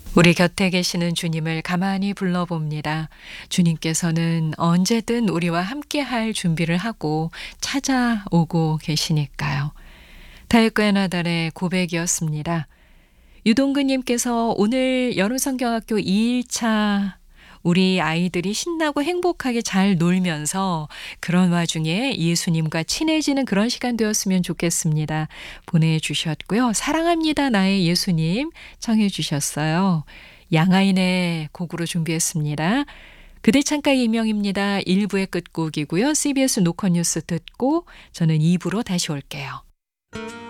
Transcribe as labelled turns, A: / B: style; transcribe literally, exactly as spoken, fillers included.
A: 우리 곁에 계시는 주님을 가만히 불러봅니다. 주님께서는 언제든 우리와 함께할 준비를 하고 찾아오고 계시니까요. 다윗과 나달의 고백이었습니다. 유동근님께서 오늘 여름성경학교 이 일차 우리 아이들이 신나고 행복하게 잘 놀면서 그런 와중에 예수님과 친해지는 그런 시간 되었으면 좋겠습니다. 보내주셨고요. 사랑합니다 나의 예수님 청해 주셨어요. 양아인의 곡으로 준비했습니다. 그대 창가 이명입니다. 일 부의 끝곡이고요. 씨비에스 노컷뉴스 듣고 저는 이 부로 다시 올게요.